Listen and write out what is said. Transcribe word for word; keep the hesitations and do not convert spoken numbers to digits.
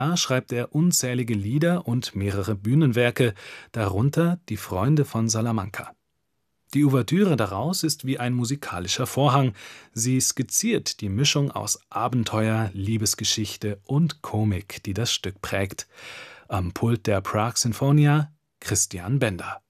Da schreibt er unzählige Lieder und mehrere Bühnenwerke, darunter Die Freunde von Salamanca. Die Ouvertüre daraus ist wie ein musikalischer Vorhang. Sie skizziert die Mischung aus Abenteuer, Liebesgeschichte und Komik, die das Stück prägt. Am Pult der Prague Sinfonia Christian Bender.